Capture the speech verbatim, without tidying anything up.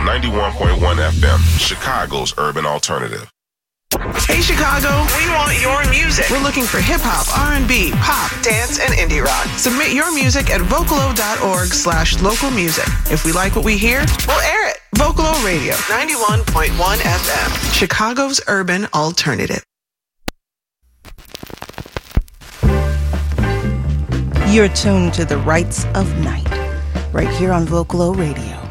ninety-one point one F M, Chicago's urban alternative. Hey Chicago, we want your music. We're looking for hip-hop, R and B, pop, dance, and indie rock. Submit your music at vocalo.org slash local music. If we like what we hear, we'll air it. Vocalo Radio, ninety-one point one F M, Chicago's urban alternative. You're tuned to the Rights of Night, right here on Vocalo Radio.